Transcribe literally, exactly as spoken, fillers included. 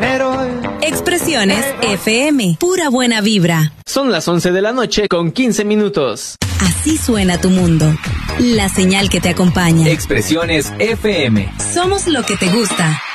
pero... Expresiones F M, pura buena vibra. Son las once de la noche con quince minutos. Así suena tu mundo. La señal que te acompaña. Expresiones F M. Somos lo que te gusta.